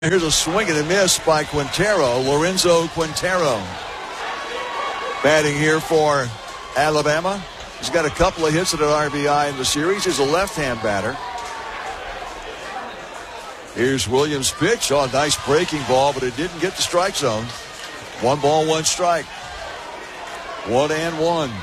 Here's a swing and a miss by Quintero, Lorenzo Quintero. Batting here for Alabama. He's got a couple of hits at an RBI in the series. He's a left-hand batter. Here's Williams' pitch. Oh, nice breaking ball, but it didn't get the strike zone. 1 ball, 1 strike. 1-1.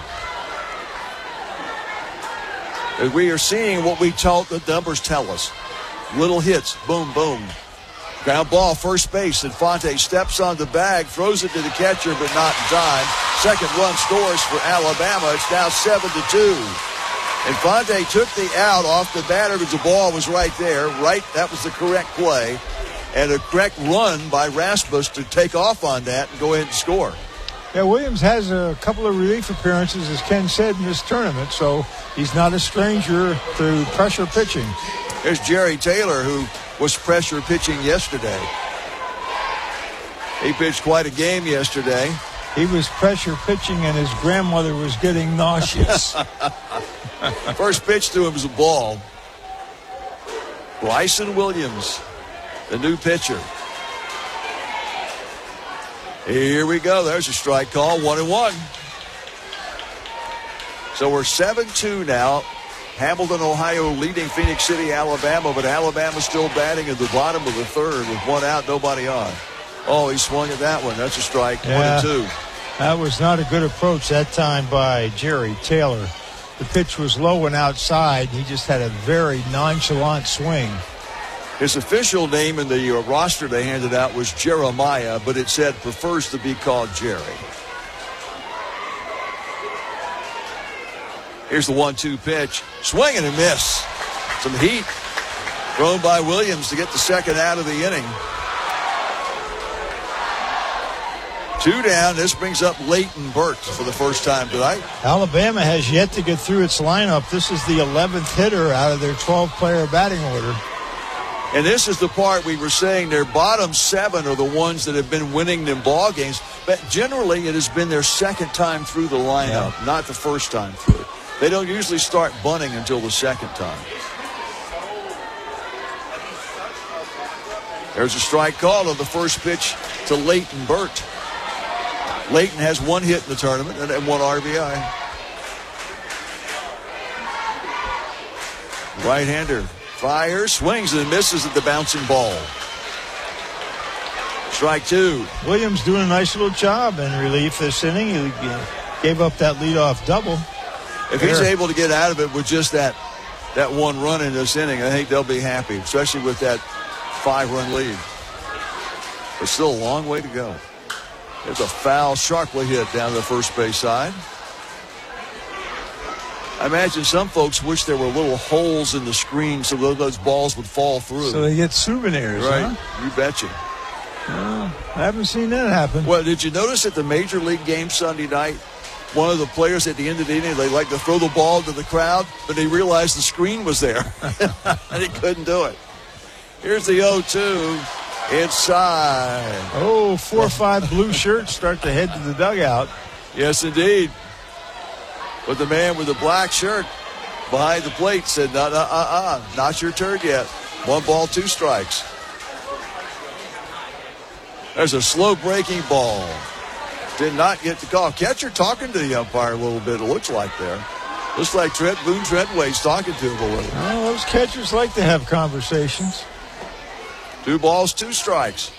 And we are seeing what we taught the numbers tell us. Little hits, boom, boom. Ground ball, first base. Infante steps on the bag, throws it to the catcher, but not in time. Second run scores for Alabama. It's now 7-2. Infante took the out off the batter because the ball was right there. Right, that was the correct play. And a correct run by Rasmus to take off on that and go ahead and score. Yeah, Williams has a couple of relief appearances, as Ken said, in this tournament, so he's not a stranger to pressure pitching. There's Jerry Taylor, who was pressure pitching yesterday. He pitched quite a game yesterday. He was pressure pitching, and his grandmother was getting nauseous. First pitch to him was a ball. Bryson Williams, the new pitcher. Here we go. There's a strike call, 1-1. So we're 7-2 now. Hamilton, Ohio leading Phoenix City, Alabama, but Alabama still batting at the bottom of the third with 1 out, nobody on. Oh, he swung at that one. That's a strike, 1-2. That was not a good approach that time by Jerry Taylor. The pitch was low and outside. He just had a very nonchalant swing. His official name in the roster they handed out was Jeremiah, but it said prefers to be called Jerry. Here's the 1-2 pitch. Swing and a miss. Some heat thrown by Williams to get the second out of the inning. 2 down. This brings up Leighton Burt for the first time tonight. Alabama has yet to get through its lineup. This is the 11th hitter out of their 12-player batting order. And this is the part we were saying their bottom 7 are the ones that have been winning them ball games. But generally, it has been their second time through the lineup, not the first time through. They don't usually start bunting until the second time. There's a strike call on the first pitch to Leighton Burt. Leighton has 1 hit in the tournament and 1 RBI. Right-hander fires, swings, and misses at the bouncing ball. Strike 2. Williams doing a nice little job in relief this inning. He gave up that leadoff double. If he's able to get out of it with just that 1 run in this inning, I think they'll be happy, especially with that 5-run lead. But still a long way to go. There's a foul, sharply hit down the first base side. I imagine some folks wish there were little holes in the screen so those balls would fall through. So they get souvenirs, right? Huh? You betcha. I haven't seen that happen. Well, did you notice at the Major League game Sunday night, one of the players at the end of the inning, they like to throw the ball to the crowd, but they realized the screen was there, and he couldn't do it. Here's the 0-2. Inside. 4 or 5 blue shirts start to head to the dugout. Yes, indeed. But the man with the black shirt behind the plate said, not your turn yet. 1 ball, 2 strikes. There's a slow breaking ball. Did not get the call. Catcher talking to the umpire a little bit, it looks like there. Looks like Boone Treadway's talking to him a little. Well, those catchers like to have conversations. 2 balls, 2 strikes.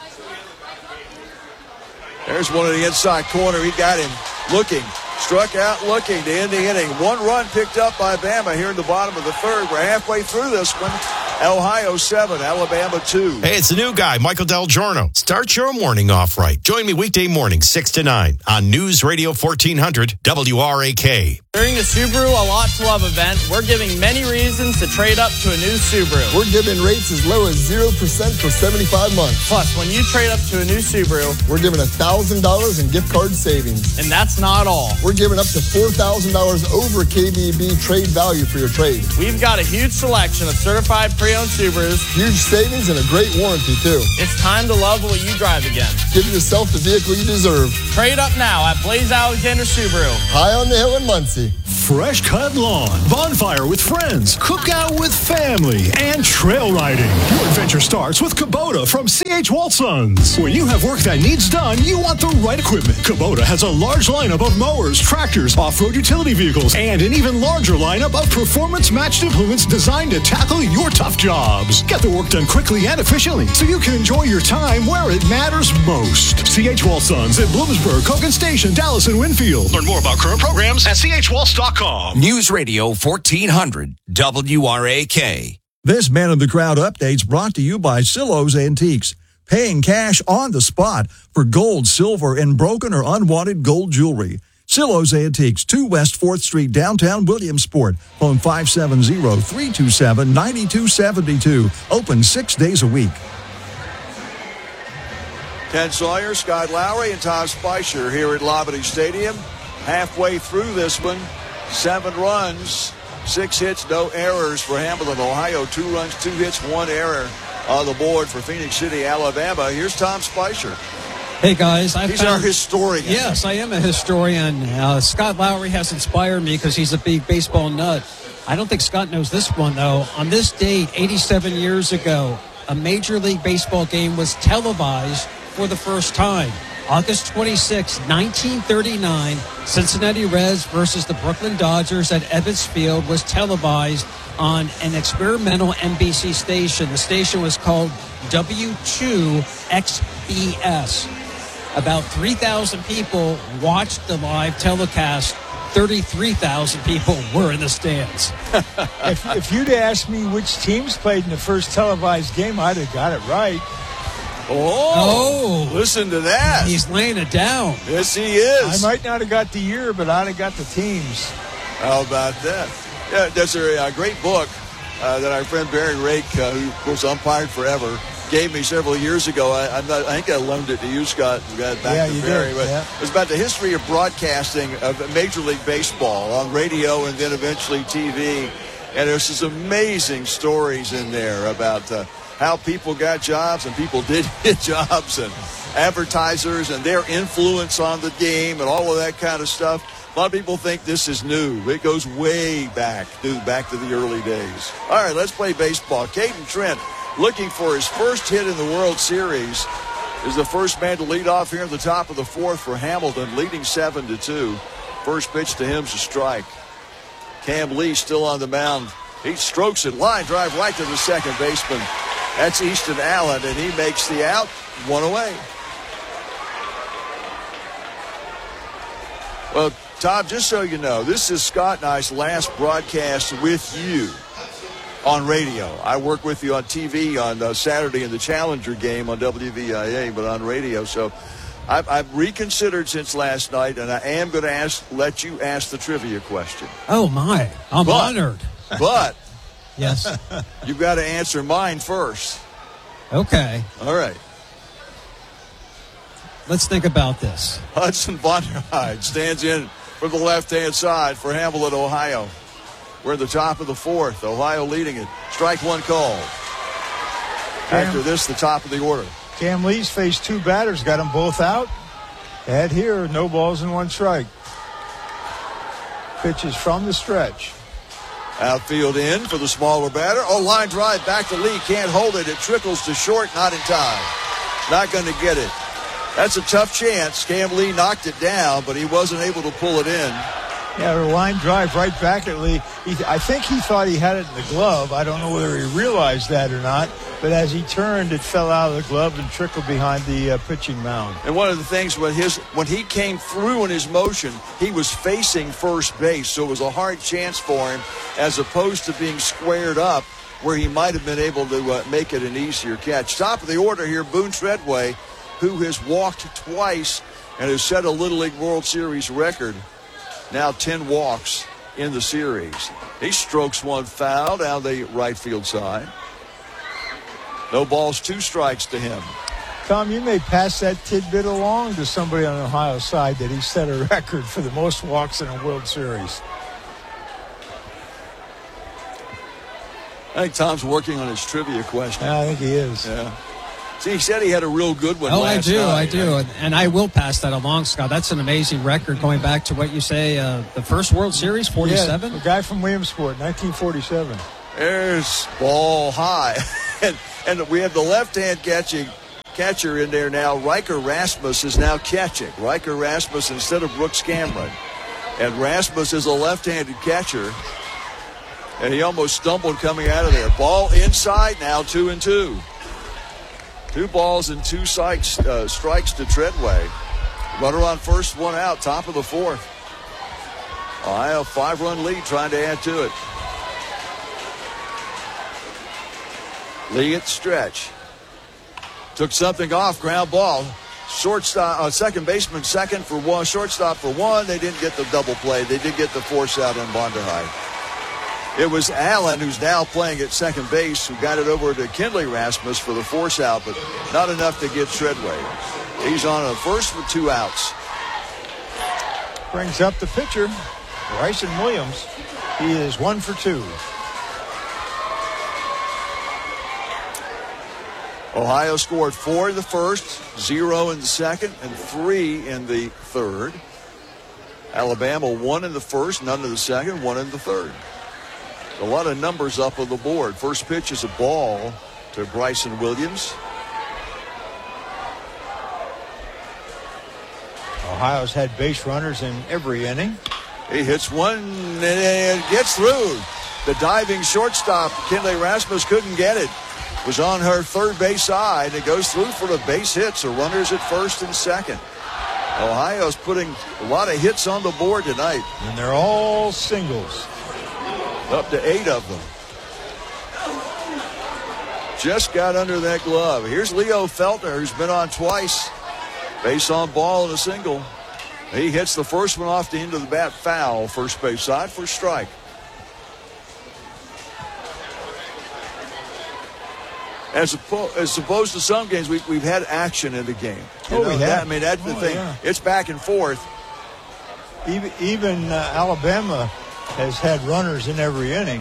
There's one in the inside corner. He got him looking. Struck out looking to end the inning. 1 run picked up by Bama here in the bottom of the third. We're halfway through this one. Ohio 7, Alabama 2. Hey, it's the new guy, Michael Del Giorno. Start your morning off right. Join me weekday mornings 6 to 9 on News Radio 1400 WRAK. During the Subaru A Lot to Love event, we're giving many reasons to trade up to a new Subaru. We're giving rates as low as 0% for 75 months. Plus, when you trade up to a new Subaru, we're giving $1,000 in gift card savings. And that's not all. We're giving up to $4,000 over KBB trade value for your trade. We've got a huge selection of certified pre-owned Subarus. Huge savings and a great warranty, too. It's time to love what you drive again. Give yourself the vehicle you deserve. Trade up now at Blaze Alexander Subaru. High on the hill in Muncie. fresh cut lawn, bonfire with friends, cookout with family, and trail riding. Your adventure starts with Kubota from C.H. Waltsons. When you have work that needs done, you want the right equipment. Kubota has a large lineup of mowers, tractors, off-road utility vehicles, and an even larger lineup of performance-matched implements designed to tackle your tough jobs. Get the work done quickly and efficiently so you can enjoy your time where it matters most. C.H. Waltsons in Bloomsburg, Kogan Station, Dallas, and Winfield. Learn more about current programs at chwaltz.com. News Radio 1400 WRAK. This Man of the Crowd update's brought to you by Silo's Antiques. Paying cash on the spot for gold, silver, and broken or unwanted gold jewelry. Silo's Antiques, 2 West 4th Street, downtown Williamsport. Phone 570-327-9272. Open 6 days a week. Ken Sawyer, Scott Lowry, and Tom Spicer here at Labadie Stadium. Halfway through this one, 7 runs, 6 hits, no errors for Hamilton, Ohio. 2 runs, 2 hits, 1 error on the board for Phoenix City, Alabama. Here's Tom Spicer. Hey, guys. He's our historian. Yes, I am a historian. Scott Lowry has inspired me because he's a big baseball nut. I don't think Scott knows this one, though. On this date, 87 years ago, a Major League Baseball game was televised for the first time. August 26, 1939, Cincinnati Reds versus the Brooklyn Dodgers at Ebbets Field was televised on an experimental NBC station. The station was called W2XBS. About 3,000 people watched the live telecast. 33,000 people were in the stands. If you'd asked me which teams played in the first televised game, I'd have got it right. Oh, listen to that. He's laying it down. Yes, he is. I might not have got the year, but I'd have got the teams. How about that? Yeah, there's a great book that our friend Barry Rake, who, of course, umpired forever, gave me several years ago. I think I loaned it to you, Scott. We got it back to Barry. But it was about the history of broadcasting of Major League Baseball on radio and then eventually TV. And there's some amazing stories in there about how people got jobs and people did get jobs and advertisers and their influence on the game and all of that kind of stuff. A lot of people think this is new. It goes way back to the early days. All right, let's play baseball. Caden Trent, looking for his first hit in the World Series, is the first man to lead off here in the top of the 4th for Hamilton, leading 7-2. First pitch to him's a strike. Cam Lee still on the mound. He strokes it, line drive right to the second baseman. That's Easton Allen, and he makes the out, 1 away. Well, Tom, just so you know, this is Scott and I's last broadcast with you on radio. I work with you on TV on Saturday in the Challenger game on WVIA, but on radio. So I've reconsidered since last night, and I am going to let you ask the trivia question. Oh, my. I'm honored. But yes, you've got to answer mine first. Okay. All right. Let's think about this. Hudson Vonderheide stands in from the left-hand side for Hamilton, Ohio. We're in the top of the 4th. Ohio leading it. Strike 1 called. After this, the top of the order. Cam Lee's faced 2 batters, got them both out. At here, no balls and 1 strike. Pitches from the stretch. Outfield in for the smaller batter. Oh, line drive back to Lee. Can't hold it. It trickles to short. Not in time. Not going to get it. That's a tough chance. Cam Lee knocked it down, but he wasn't able to pull it in. Yeah, a line drive right back at Lee. I think he thought he had it in the glove. I don't know whether he realized that or not. But as he turned, it fell out of the glove and trickled behind the pitching mound. And one of the things when he came through in his motion, he was facing first base. So it was a hard chance for him as opposed to being squared up where he might have been able to make it an easier catch. Top of the order here, Boone Treadway, who has walked twice and has set a Little League World Series record. Now 10 walks in the series. He strokes 1 foul down the right field side. No balls, 2 strikes to him. Tom, you may pass that tidbit along to somebody on the Ohio side that he set a record for the most walks in a World Series. I think Tom's working on his trivia question. Yeah, I think he is. Yeah. See, he said he had a real good one Oh, last night. I do. And I will pass that along, Scott. That's an amazing record going back to what you say, the first World Series, 47? Yeah, the guy from Williamsport, 1947. There's ball high. and we have the left-hand catcher in there now. Riker Rasmus is now catching. Riker Rasmus instead of Brooks Cameron. And Rasmus is a left-handed catcher. And he almost stumbled coming out of there. Ball inside now, 2-2. 2 balls and 2 strikes to Treadway. Runner on first, 1 out, top of the 4th. Ohio 5-run lead, trying to add to it. Lee at stretch. Took something off, ground ball. Shortstop, second baseman second for 1, shortstop for 1. They didn't get the double play. They did get the force out on Bonderhide. It was Allen, who's now playing at second base, who got it over to Kindley Rasmus for the force out, but not enough to get Treadway. He's on a first with 2 outs. Brings up the pitcher, Bryson Williams. He is 1 for 2. Ohio scored 4 in the first, 0 in the second, and 3 in the third. Alabama 1 in the first, none in the second, 1 in the third. A lot of numbers up on the board. First pitch is a ball to Bryson Williams. Ohio's had base runners in every inning. He hits one and it gets through. The diving shortstop, Kindley Rasmus, couldn't get it. Was on her third base side. It goes through for the base hit, so runners at first and second. Ohio's putting a lot of hits on the board tonight. And they're all singles. Up to 8 of them. Just got under that glove. Here's Leo Feltner, who's been on twice. Base on ball and a single. He hits the first one off the end of the bat, foul, first base side for a strike. As opposed to some games, we've had action in the game. We have. I mean, that's the thing. Yeah. It's back and forth. Even Alabama has had runners in every inning.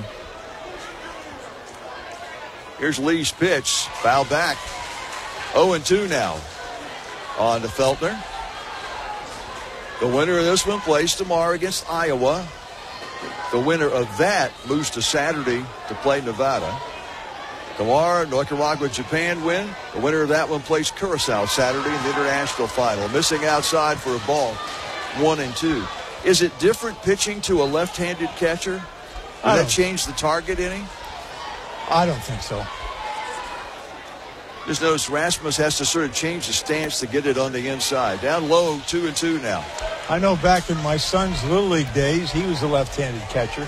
Here's Lee's pitch. Foul back. 0-2 now on to Feltner. The winner of this one plays tomorrow against Iowa. The winner of that moves to Saturday to play Nevada. Tomorrow, Nicaragua, Japan win. The winner of that one plays Curacao Saturday in the international final. Missing outside for a ball, 1-2. Is it different pitching to a left-handed catcher? Will that change the target any? I don't think so. Just notice Rasmus has to sort of change the stance to get it on the inside. Down low, 2-2 now. I know back in my son's Little League days, he was a left-handed catcher.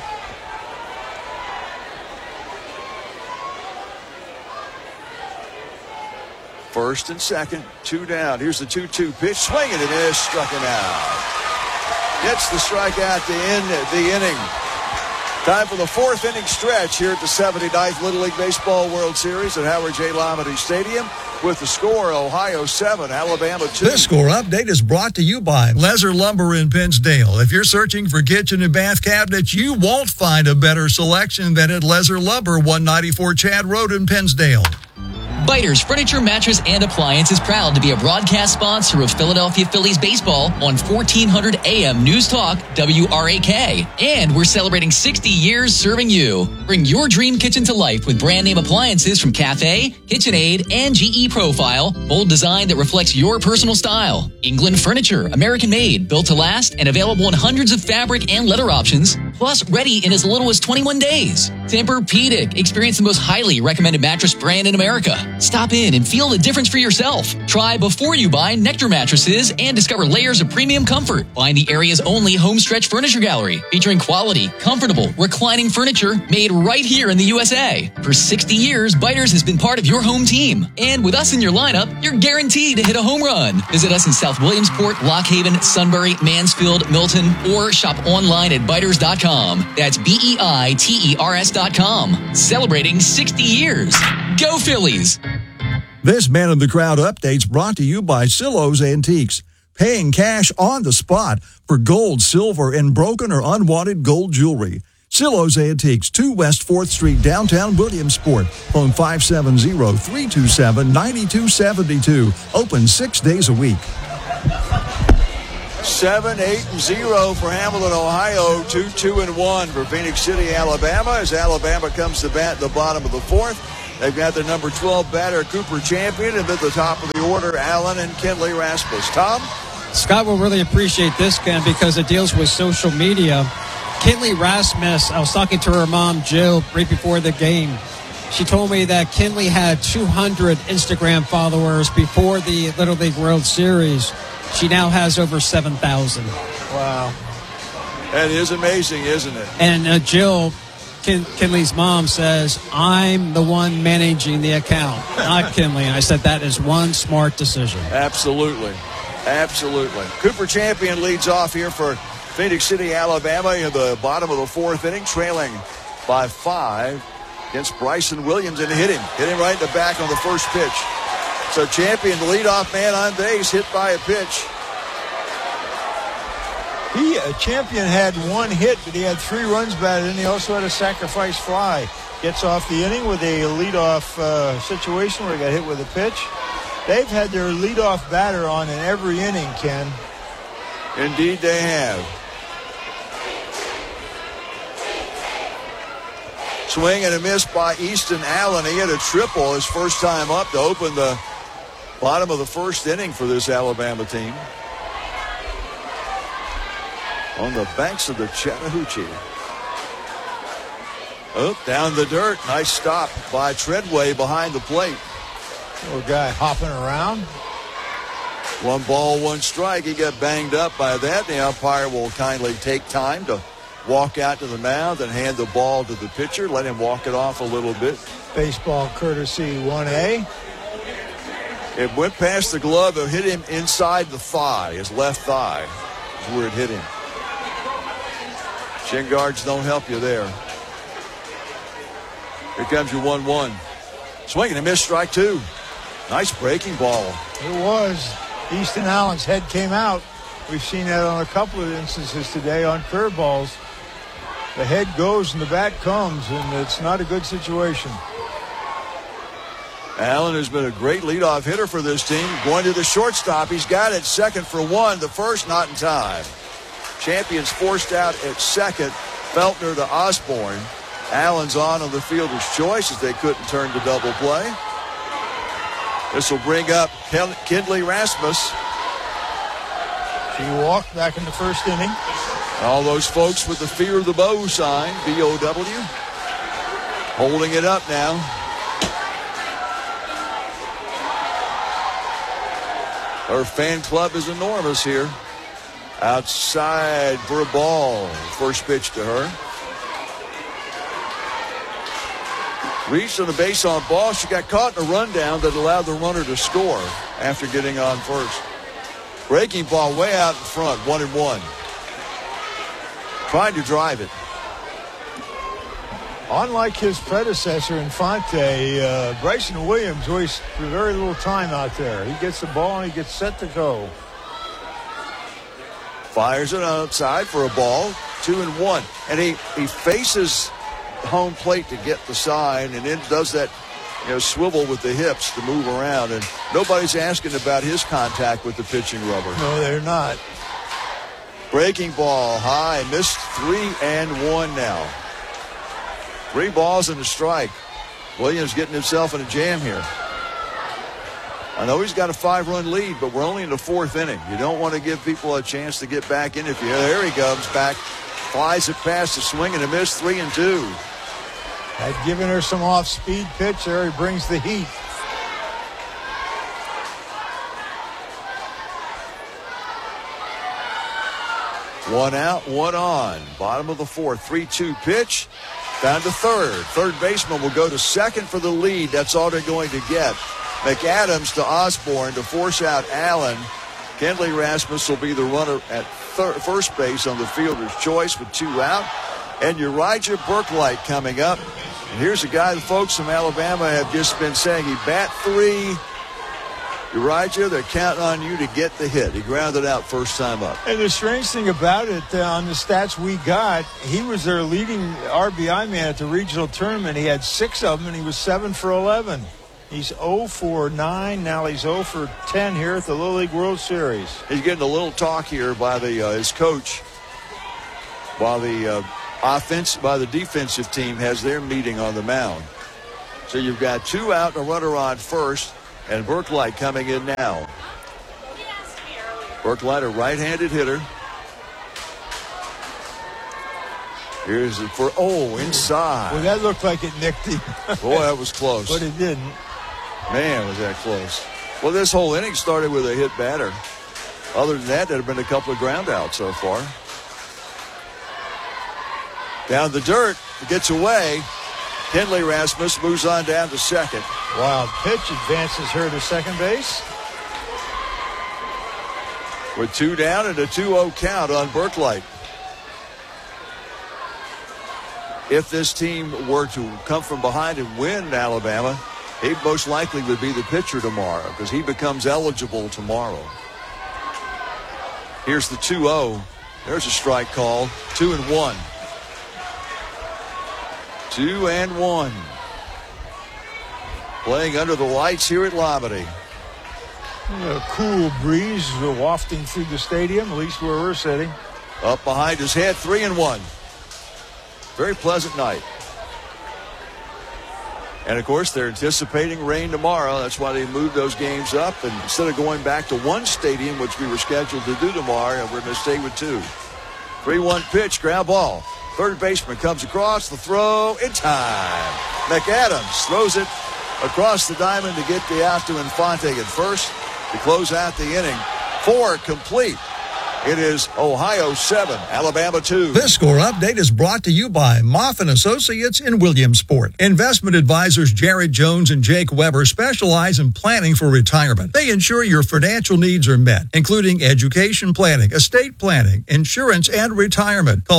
First and second, 2 down. Here's the 2-2 pitch. Swinging and is struck him out. Gets the strikeout to end the inning. Time for the 4th inning stretch here at the 79th Little League Baseball World Series at Howard J. Lamade Stadium. With the score, Ohio 7, Alabama 2. This score update is brought to you by Lesser Lumber in Pennsdale. If you're searching for kitchen and bath cabinets, you won't find a better selection than at Lesser Lumber, 194 Chad Road in Pennsdale. Biters Furniture, Mattress, and Appliance is proud to be a broadcast sponsor of Philadelphia Phillies baseball on 1400 AM News Talk WRAK. And we're celebrating 60 years serving you. Bring your dream kitchen to life with brand name appliances from Cafe, KitchenAid, and GE Profile. Bold design that reflects your personal style. England Furniture, American made, built to last, and available in hundreds of fabric and leather options. Plus, ready in as little as 21 days. Tempur-Pedic, experience the most highly recommended mattress brand in America. Stop in and feel the difference for yourself. Try before you buy Nectar mattresses and discover layers of premium comfort. Find the area's only Homestretch Furniture Gallery, featuring quality, comfortable, reclining furniture made right here in the USA. For 60 years, Biters has been part of your home team. And with us in your lineup, you're guaranteed to hit a home run. Visit us in South Williamsport, Lock Haven, Sunbury, Mansfield, Milton, or shop online at biters.com. That's BEITERS.com. Celebrating 60 years. Go Phillies! This Man in the Crowd update's brought to you by Silo's Antiques. Paying cash on the spot for gold, silver, and broken or unwanted gold jewelry. Sillo's Antiques, 2 West 4th Street, downtown Williamsport. Phone 570-327-9272. Open 6 days a week. 7-8-0 for Hamilton, Ohio. 2-2-1 for Phoenix City, Alabama, as Alabama comes to bat at the bottom of the 4th. They've got their number 12 batter, Cooper Champion, and at the top of the order, Allen and Kenley Rasmus. Tom? Scott will really appreciate this, Ken, because it deals with social media. Kenley Rasmus, I was talking to her mom, Jill, right before the game. She told me that Kenley had 200 Instagram followers before the Little League World Series. She now has over 7,000. Wow. That is amazing, isn't it? And Jill, Kenley's mom, says, I'm the one managing the account, not Kenley. And I said, that is one smart decision. Absolutely. Cooper Champion leads off here for Phoenix City, Alabama in the bottom of the 4th inning, trailing by 5 against Bryson Williams, and hit him right in the back on the first pitch. So Champion, the leadoff man on base, hit by a pitch. Champion had 1 hit, but he had 3 runs batted, and he also had a sacrifice fly. Gets off the inning with a leadoff situation where he got hit with a pitch. They've had their leadoff batter on in every inning, Ken. Indeed they have. Swing and a miss by Easton Allen. He had a triple his first time up to open the bottom of the 1st inning for this Alabama team. On the banks of the Chattahoochee. Down the dirt. Nice stop by Treadway behind the plate. Little guy hopping around. 1 ball, 1 strike. He got banged up by that. The umpire will kindly take time to walk out to the mound and hand the ball to the pitcher. Let him walk it off a little bit. Baseball courtesy 1A. It went past the glove. It hit him inside the thigh, his left thigh is where it hit him. Shin guards don't help you there. Here comes your 1-1. Swing and a miss, strike 2. Nice breaking ball. It was. Easton Allen's head came out. We've seen that on a couple of instances today on curveballs. The head goes and the bat comes, and it's not a good situation. Allen has been a great leadoff hitter for this team. Going to the shortstop. He's got it. Second for 1. The first not in time. Champion's forced out at second. Feltner to Osborne. Allen's on the fielder's choice as they couldn't turn to double play. This will bring up Kenley Rasmus. He walked back in the 1st inning. All those folks with the Fear of the Bow sign, B-O-W, holding it up now. Her fan club is enormous here. Outside for a ball. First pitch to her. Reached on the base on ball. She got caught in a rundown that allowed the runner to score after getting on first. Breaking ball way out in front, 1-1. Trying to drive it. Unlike his predecessor, Infante, Bryson Williams wastes very little time out there. He gets the ball and he gets set to go. Fires it outside for a ball, 2-1. And he faces home plate to get the sign, and then does that, swivel with the hips to move around. And nobody's asking about his contact with the pitching rubber. No, they're not. Breaking ball high, missed 3-1 now. 3 balls and a strike. Williams getting himself in a jam here. I know he's got a 5-run lead, but we're only in the 4th inning. You don't want to give people a chance to get back in. There he comes back. Flies it past the swing and a miss, 3-2. Had given her some off-speed pitch. There he brings the heat. One out, 1 on. Bottom of the 4th, 3-2 pitch. Down to third. Third baseman will go to second for the lead. That's all they're going to get. McAdams to Osborne to force out Allen. Kenley Rasmus will be the runner at first base on the fielder's choice with 2 out. And Uriah Burklight coming up. And here's a guy the folks from Alabama have just been saying. He bat 3. You ride you, they're counting on you to get the hit. He grounded out first time up. And the strange thing about it, on the stats we got, he was their leading RBI man at the regional tournament. He had 6 of them, and he was 7 for 11. He's 0 for 9. Now he's 0 for 10 here at the Little League World Series. He's getting a little talk here by his coach while the defensive team has their meeting on the mound. So you've got 2 out and a runner on first, and Berklight coming in now. Berklight, a right-handed hitter. Here's it for inside. Well, that looked like it nicked him. Boy, that was close. But it didn't. Man, was that close. Well, this whole inning started with a hit batter. Other than that, there have been a couple of ground outs so far. Down the dirt, it gets away. Kenley Rasmus moves on down to second. Wild pitch advances her to second base. With 2 down and a 2-0 count on Berklight. If this team were to come from behind and win Alabama, he most likely would be the pitcher tomorrow because he becomes eligible tomorrow. Here's the 2-0. There's a strike call. 2-1. 2-1. Playing under the lights here at Labadie. A cool breeze wafting through the stadium, at least where we're sitting. Up behind his head, 3-1. Very pleasant night. And, of course, they're anticipating rain tomorrow. That's why they moved those games up. And instead of going back to one stadium, which we were scheduled to do tomorrow, we're going to stay with 2. 3-1 pitch, ground ball. Third baseman comes across, the throw in time. McAdams throws it across the diamond to get the out to Infante at first to close out the inning. 4 complete. It is Ohio 7, Alabama 2. This score update is brought to you by Moffin Associates in Williamsport. Investment advisors Jared Jones and Jake Weber specialize in planning for retirement. They ensure your financial needs are met, including education planning, estate planning, insurance, and retirement. Call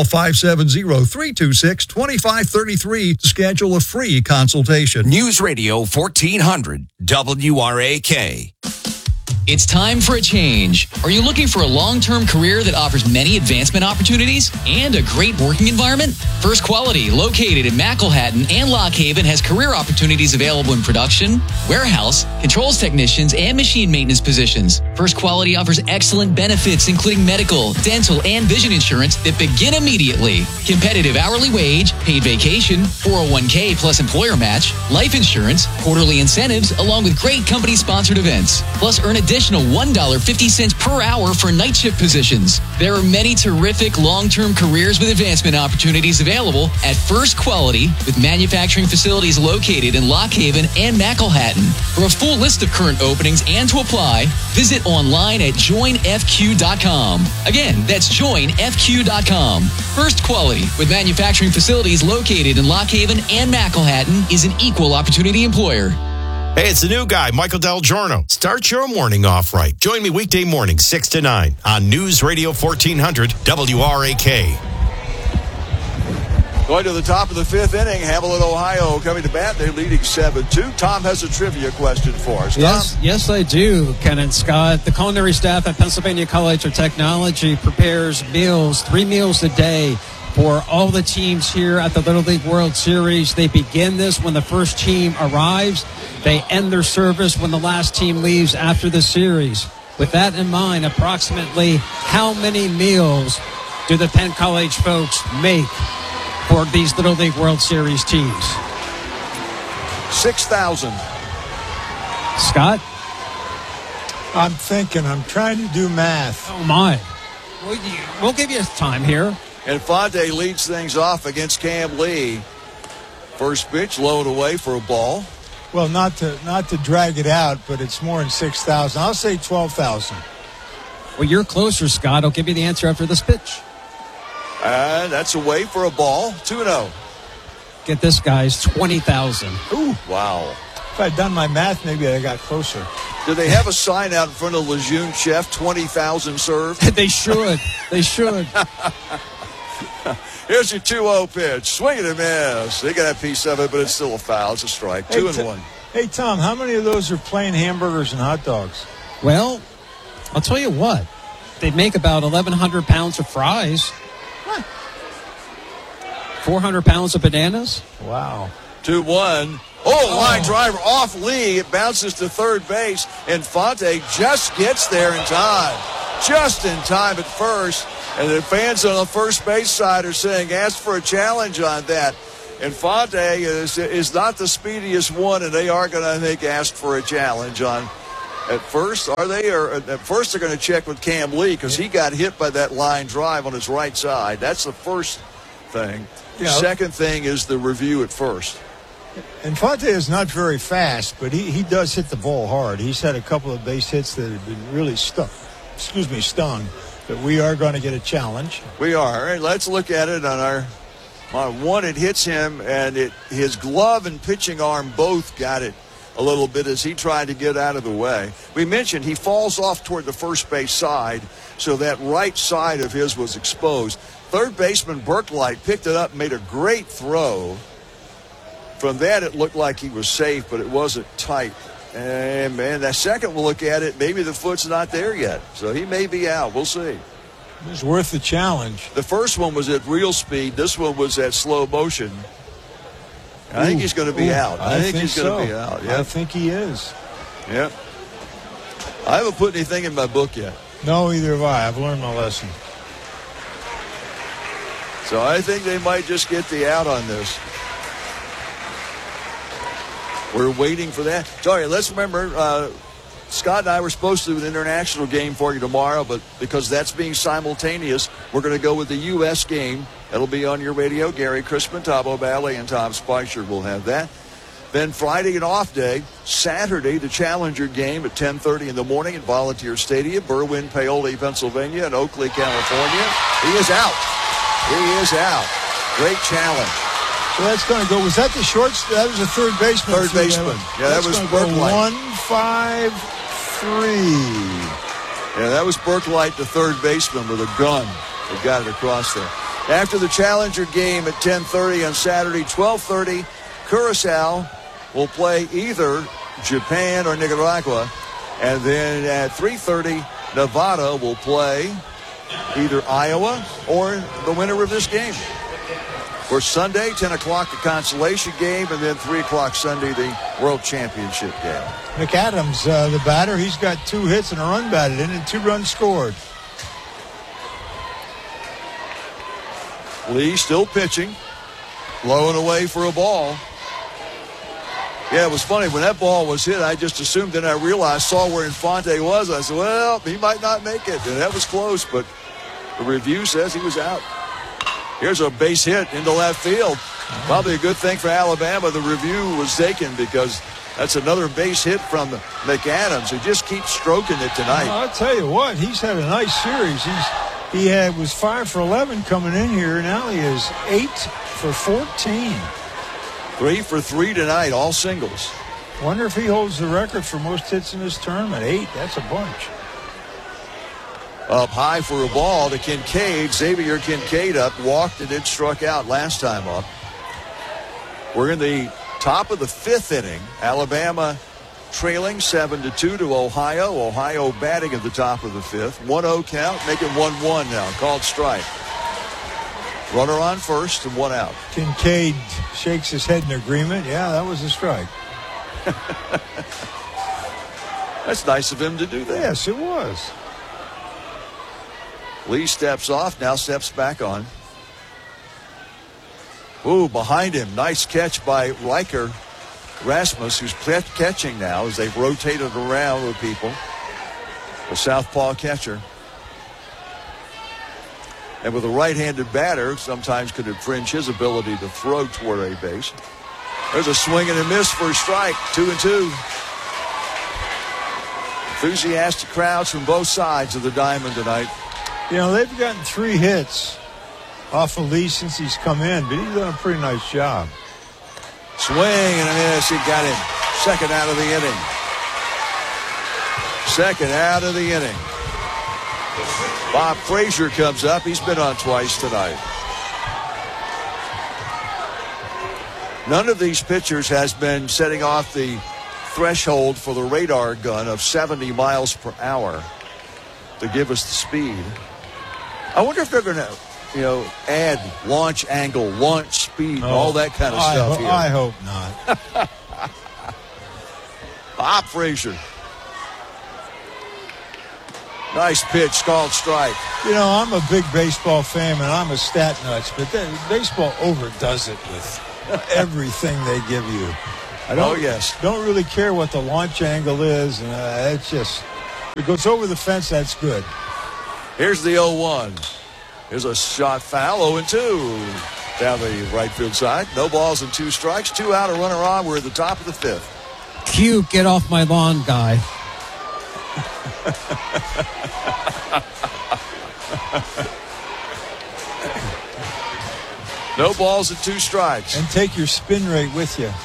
570-326-2533 to schedule a free consultation. News Radio 1400 WRAK. It's time for a change. Are you looking for a long-term career that offers many advancement opportunities and a great working environment? First Quality, located in McElhatton and Lock Haven, has career opportunities available in production, warehouse, controls technicians, and machine maintenance positions. First Quality offers excellent benefits, including medical, dental, and vision insurance that begin immediately. Competitive hourly wage, paid vacation, 401k plus employer match, life insurance, quarterly incentives, along with great company-sponsored events. Plus, earn additional $1.50 per hour for night shift positions. There are many terrific long-term careers with advancement opportunities available at First Quality, with manufacturing facilities located in Lock Haven and McElhatton. For a full list of current openings and to apply, visit online at joinfq.com. Again, that's joinfq.com. First Quality, with manufacturing facilities located in Lock Haven and McElhatton, is an equal opportunity employer. Hey, it's the new guy, Michael Del Giorno. Start your morning off right. Join me weekday morning, 6 to 9 on News Radio 1400 WRAK. Going to the top of the 5th inning, Hamilton, Ohio coming to bat. They're leading 7-2. Tom has a trivia question for us. Tom? Yes, I do, Ken and Scott. The culinary staff at Pennsylvania College of Technology prepares meals, 3 meals a day, for all the teams here at the Little League World Series. They begin this when the first team arrives. They end their service when the last team leaves after the series. With that in mind, approximately how many meals do the Penn College folks make for these Little League World Series teams? 6,000. Scott? I'm trying to do math. Oh, my. We'll give you time here. Infante leads things off against Cam Lee. First pitch, low and away for a ball. Well, not to drag it out, but it's more than 6,000. I'll say 12,000. Well, you're closer, Scott. I'll give you the answer after this pitch. That's away for a ball. 2-0. Get this, guys, 20,000. Ooh, wow. If I'd done my math, maybe I got closer. Do they have a sign out in front of Lejeune Chef, 20,000 served? They should. They should. Here's your 2-0 pitch. Swing and a miss. They got a piece of it, but it's still a foul. It's a strike. 2-1. Hey, Tom, how many of those are plain hamburgers and hot dogs? Well, I'll tell you what. They make about 1,100 pounds of fries. 400 pounds of bananas. Wow. 2-1. Line driver off Lee. It bounces to third base. Infante just gets there in time. Just in time at first. And the fans on the first base side are saying, ask for a challenge on that. Infante is not the speediest one, and they are going to, I think, ask for a challenge on. At first, are they? Or at first, they're going to check with Cam Lee because he got hit by that line drive on his right side. That's the first thing. Yeah. Second thing is the review at first. Infante is not very fast, but he does hit the ball hard. He's had a couple of base hits that have been really stung. But we are going to get a challenge. We are. All right, let's look at it on one. It hits him, and his glove and pitching arm both got it a little bit as he tried to get out of the way. We mentioned he falls off toward the first base side, so that right side of his was exposed. Third baseman Berklight picked it up and made a great throw. From that, it looked like he was safe, but it wasn't tight. And, man, that second we'll look at it, maybe the foot's not there yet. So he may be out. We'll see. It was worth the challenge. The first one was at real speed. This one was at slow motion. I think he's going to be out. I think he's going to be out. Yep. I think he is. Yep. I haven't put anything in my book yet. No, either have I. I've learned my lesson. So I think they might just get the out on this. We're waiting for that. Sorry, let's remember, Scott and I were supposed to do an international game for you tomorrow, but because that's being simultaneous, we're going to go with the U.S. game. That'll be on your radio. Gary Crispin, Tom O'Malley, and Tom Spicer will have that. Then Friday, an off day. Saturday, the Challenger game at 10:30 in the morning at Volunteer Stadium, Berwyn, Paoli, Pennsylvania, and Oakley, California. He is out. He is out. Great challenge. So that's going to go. Was that the shorts? That was the third baseman. Third baseman. Yeah, that was Berklight. 1-5-3. Yeah, that was Berklight, the third baseman, with a gun. He got it across there. After the Challenger game at 10:30 on Saturday, 12:30, Curacao will play either Japan or Nicaragua. And then at 3:30, Nevada will play either Iowa or the winner of this game. For Sunday, 10 o'clock, the consolation game, and then 3 o'clock Sunday, the World Championship game. McAdams, the batter, he's got 2 hits and a run batted in and 2 runs scored. Lee still pitching, low and away for a ball. Yeah, it was funny. When that ball was hit, I just assumed, then I saw where Infante was. I said, well, he might not make it. And that was close, but the review says he was out. Here's a base hit into left field. Probably a good thing for Alabama. The review was taken because that's another base hit from McAdams, who just keeps stroking it tonight. Well, I'll tell you what, he's had a nice series. He was 5 for 11 coming in here. Now he is 8 for 14. 3 for 3 tonight, all singles. Wonder if he holds the record for most hits in this tournament. 8, that's a bunch. Up high for a ball to Kincaid. Xavier Kincaid up, walked and then struck out last time up. We're in the top of the 5th inning. Alabama trailing 7-2 to Ohio. Ohio batting at the top of the 5th. 1-0 count, making 1-1 now. Called strike. Runner on first and 1 out. Kincaid shakes his head in agreement. Yeah, that was a strike. That's nice of him to do that. Yes, it was. Lee steps off, now steps back on. Ooh, behind him, nice catch by Riker Rasmus, who's catching now as they've rotated around with people. The southpaw catcher. And with a right-handed batter, sometimes could infringe his ability to throw toward a base. There's a swing and a miss for a strike, 2-2. Enthusiastic crowds from both sides of the diamond tonight. You know, they've gotten 3 hits off of Lee since he's come in, but he's done a pretty nice job. Swing and a miss. He got him. Second out of the inning. Second out of the inning. Bob Frazier comes up. He's been on twice tonight. None of these pitchers has been setting off the threshold for the radar gun of 70 miles per hour to give us the speed. I wonder if they're going to, add launch angle, launch speed, all that kind of stuff here. I hope not. Bob Frazier. Nice pitch, called strike. I'm a big baseball fan, and I'm a stat nuts, but baseball overdoes it with everything they give you. Don't really care what the launch angle is, and it's just, if it goes over the fence, that's good. Here's the 0-1. Here's a shot foul, 0-2 down the right field side. No balls and 2 strikes, 2 out, a runner on. We're at the top of the 5th. Q, get off my lawn, guy. No balls and 2 strikes. And take your spin rate with you.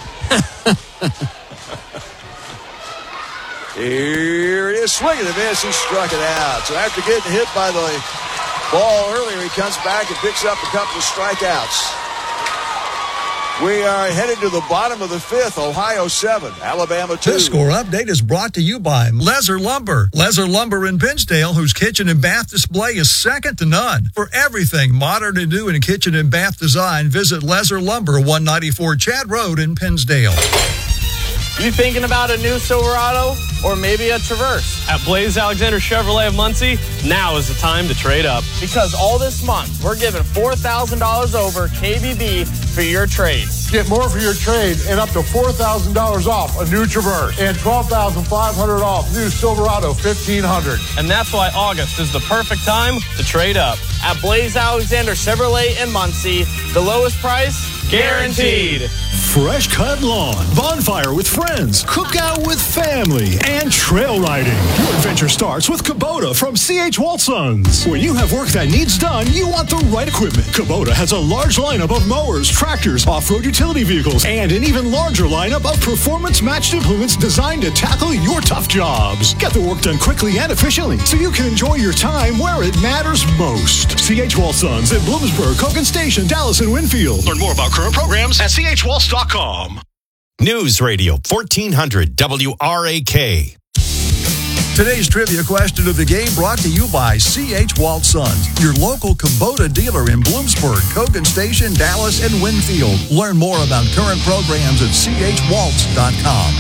Here it is, swinging and miss. He struck it out. So after getting hit by the ball earlier, he comes back and picks up a couple of strikeouts. We are headed to the bottom of the 5th. Ohio 7, Alabama 2. This score update is brought to you by Lezer Lumber. Lezer Lumber in Pinsdale, whose kitchen and bath display is second to none. For everything modern and new in kitchen and bath design, visit Lezer Lumber, 194 Chad Road in Pinsdale. You thinking about a new Silverado or maybe a Traverse? At Blaze Alexander Chevrolet of Muncie, now is the time to trade up. Because all this month, we're giving $4,000 over KBB for your trade. Get more for your trade and up to $4,000 off a new Traverse and $12,500 off new Silverado 1500. And that's why August is the perfect time to trade up. At Blaze Alexander Chevrolet in Muncie, the lowest price guaranteed. Fresh cut lawn, bonfire with friends, cookout with family, and trail riding. Your adventure starts with Kubota from C.H. Waltsons. When you have work that needs done, you want the right equipment. Kubota has a large lineup of mowers, tractors, off-road utility vehicles, and an even larger lineup of performance-matched implements designed to tackle your tough jobs. Get the work done quickly and efficiently so you can enjoy your time where it matters most. C.H. Waltsons in Bloomsburg, Cogan Station, Dallas, and Winfield. Learn more about current programs at chwaltz.com. News Radio 1400 WRAK. Today's trivia question of the game brought to you by C.H. Waltsons, your local Kubota dealer in Bloomsburg, Cogan Station, Dallas, and Winfield. Learn more about current programs at chwaltz.com.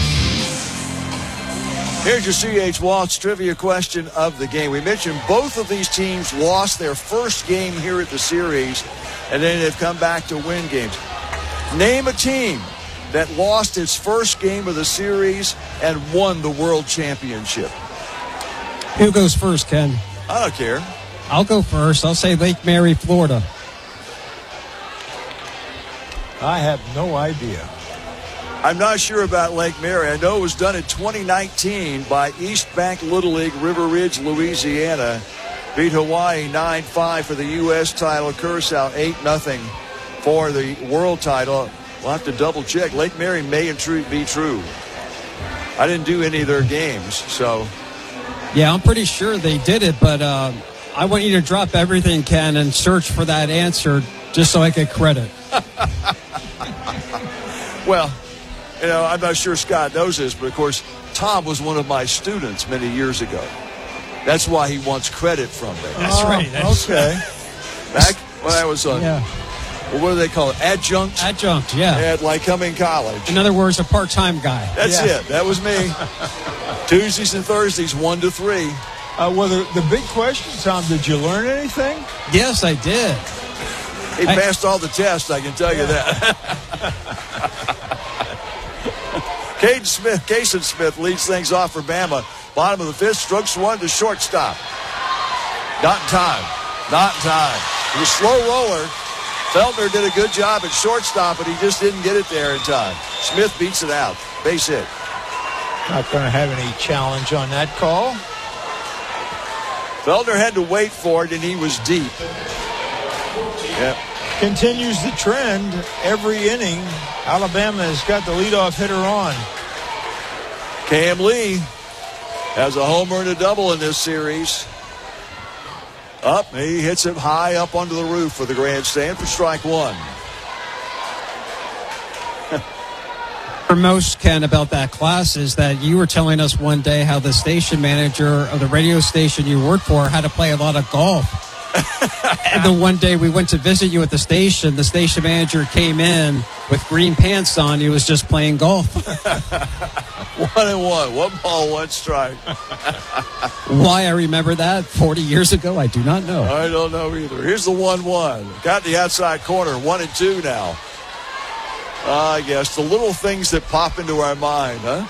Here's your C.H. Waltz trivia question of the game. We mentioned both of these teams lost their first game here at the series, and then they've come back to win games. Name a team that lost its first game of the series and won the World Championship. Who goes first, Ken? I don't care. I'll go first. I'll say Lake Mary, Florida. I have no idea. I'm not sure about Lake Mary. I know it was done in 2019 by East Bank Little League, River Ridge, Louisiana. Beat Hawaii 9-5 for the U.S. title. Curacao 8-0 for the world title. We'll have to double check. Lake Mary may in truth be true. I didn't do any of their games, so. Yeah, I'm pretty sure they did it, but I want you to drop everything, Ken, and search for that answer just so I get credit. Well, I'm not sure Scott knows this, but of course, Tom was one of my students many years ago. That's why he wants credit from me. That's right. Okay. Back when I was on, what do they call it? Adjunct? Adjunct, yeah. At Lycoming College. In other words, a part-time guy. That's it. That was me. Tuesdays and Thursdays, 1 to 3. Well, the big question, Tom, did you learn anything? Yes, I did. He passed all the tests, I can tell you that. Cason Smith leads things off for Bama. Bottom of the 5th, strokes one to shortstop. Not in time. It was a slow roller. Feltner did a good job at shortstop, but he just didn't get it there in time. Smith beats it out. Base hit. Not going to have any challenge on that call. Feltner had to wait for it, and he was deep. Yep. Continues the trend. Every inning, Alabama has got the leadoff hitter on. Cam Lee has a homer and a double in this series. He hits it high up onto the roof for the grandstand for strike one. For most, Ken, about that class is that you were telling us one day how the station manager of the radio station you worked for had to play a lot of golf. And then one day we went to visit you at the station manager came in with green pants on. He was just playing golf. 1-1. 1 ball, 1 strike. Why I remember that 40 years ago, I do not know. I don't know either. Here's the 1-1. Got the outside corner. 1-2 now. I guess the little things that pop into our mind, huh?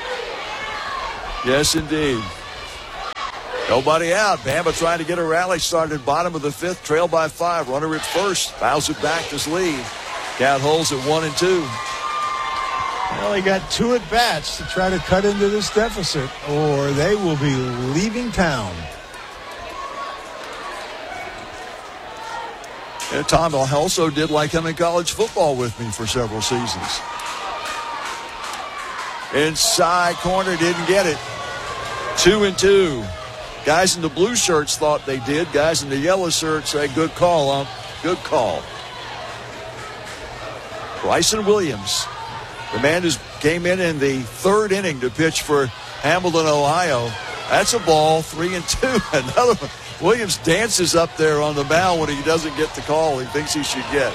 Yes, indeed. Nobody out. Bama trying to get a rally started. Bottom of the 5th, trail by 5. Runner at first. Fouls it back to Lee. Count holds at 1-2. Well, they got 2 at-bats to try to cut into this deficit, or they will be leaving town. And Tom also did like him in college football with me for several seasons. Inside corner, didn't get it. 2-2. Guys in the blue shirts thought they did. Guys in the yellow shirts say, good call, good call. Bryson Williams, the man who came in the 3rd inning to pitch for Hamilton, Ohio. That's a ball, 3-2. Another one. Williams dances up there on the mound when he doesn't get the call he thinks he should get.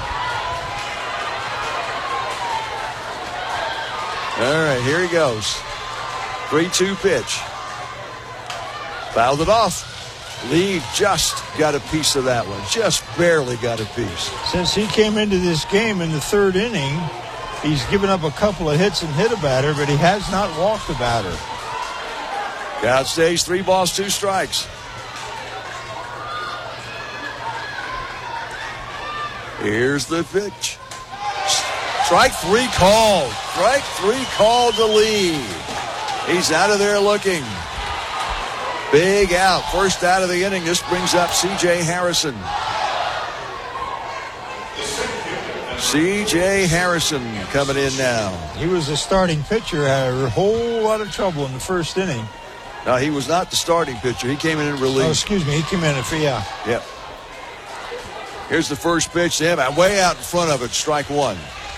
All right, here he goes. 3-2 pitch. Fouled it off. Lee just got a piece of that one. Just barely got a piece. Since he came into this game in the 3rd inning, he's given up a couple of hits and hit a batter, but he has not walked a batter. Count stays 3 balls, 2 strikes. Here's the pitch. Strike 3 called. Strike 3 called to Lee. He's out of there looking. Big out. First out of the inning. This brings up C.J. Harrison. C.J. Harrison coming in now. He was the starting pitcher. Had a whole lot of trouble in the 1st inning. No, he was not the starting pitcher. He came in relief. Oh, excuse me. He came in yeah. Yep. Here's the first pitch to him. Way out in front of it. Strike 1.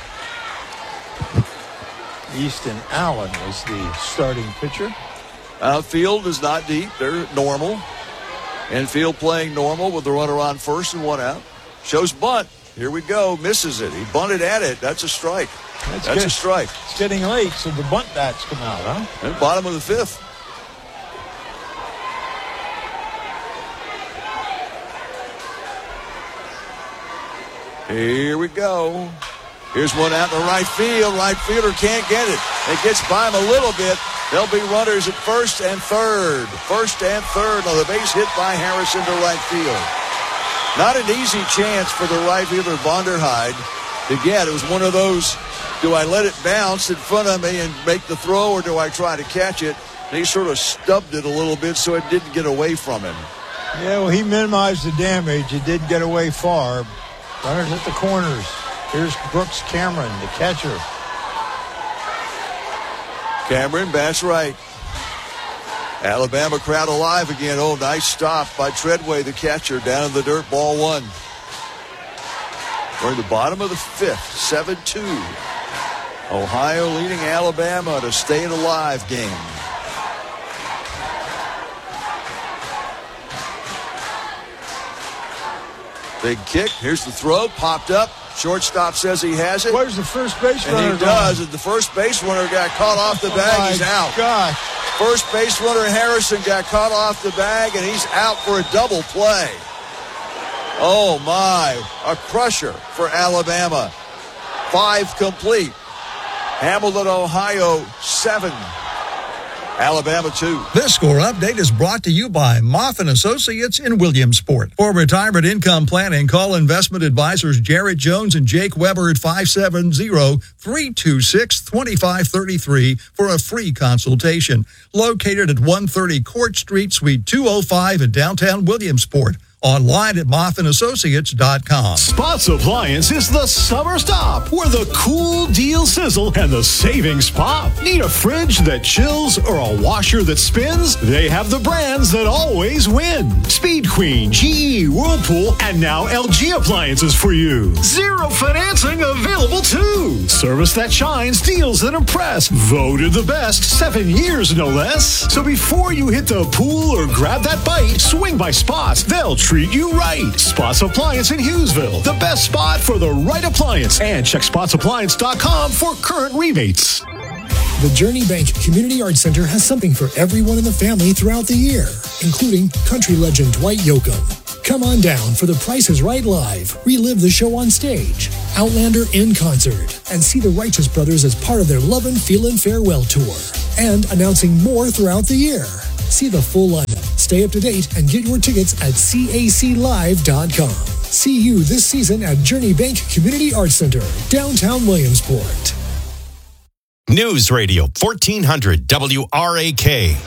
Easton Allen was the starting pitcher. Outfield is not deep. They're normal. Infield playing normal with the runner on first and 1 out. Shows bunt. Here we go. Misses it. He bunted at it. That's a strike. That's a strike. It's getting late, so the bunt bats come out, huh? And bottom of the 5th. Here we go. Here's one out to right field. Right fielder can't get it. It gets by him a little bit. There'll be runners at first and third. First and third. Now the base hit by Harrison to right field. Not an easy chance for the right fielder, Vonderheide, to get. It was one of those, do I let it bounce in front of me and make the throw, or do I try to catch it? And he sort of stubbed it a little bit so it didn't get away from him. Yeah, well, he minimized the damage. It didn't get away far. Runners at the corners. Here's Brooks Cameron, the catcher. Cameron bats right. Alabama crowd alive again. Oh, nice stop by Treadway, the catcher, down in the dirt. Ball 1. We're in the bottom of the 5th, 7-2. Ohio leading Alabama to stay in a live game. Big kick. Here's the throw. Popped up. Shortstop says he has it. Where's the first base runner? And he does. And the first base runner got caught off the bag. He's out. Gosh. First base runner Harrison got caught off the bag, and he's out for a double play. Oh, my. A crusher for Alabama. 5 complete. Hamilton, Ohio, 7. Alabama 2. This score update is brought to you by Moffin Associates in Williamsport. For retirement income planning, call investment advisors Jared Jones and Jake Weber at 570-326-2533 for a free consultation. Located at 130 Court Street, Suite 205 in downtown Williamsport. Online at moffinassociates.com. Spots Appliance is the summer stop where the cool deals sizzle and the savings pop. Need a fridge that chills or a washer that spins? They have the brands that always win. Speed Queen, GE, Whirlpool, and now LG appliances for you. Zero financing available too. Service that shines, deals that impress. Voted the best 7 years, no less. So before you hit the pool or grab that bite, swing by Spots. They'll treat you right. Spots Appliance in Hughesville. The best spot for the right appliance. And check spotsappliance.com for current rebates. The Journey Bank Community Arts Center has something for everyone in the family throughout the year, including country legend Dwight Yoakam. Come on down for The Price is Right Live, relive the show on stage, Outlander in concert, and see the Righteous Brothers as part of their Lovin' Feelin' Farewell Tour. And announcing more throughout the year. See the full lineup, stay up to date, and get your tickets at caclive.com. See you this season at Journey Bank Community Arts Center, downtown Williamsport. News Radio 1400 WRAK.